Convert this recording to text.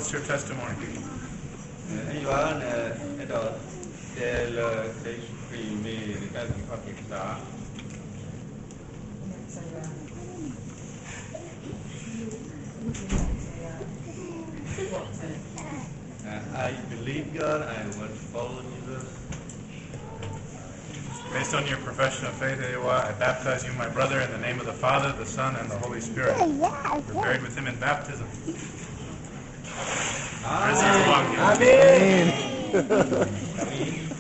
What's your testimony? I believe God. I want to follow Jesus. Based on your profession of faith, I baptize you, my brother, in the name of the Father, the Son, and the Holy Spirit. You're buried with him in baptism. Risen along him. Amen.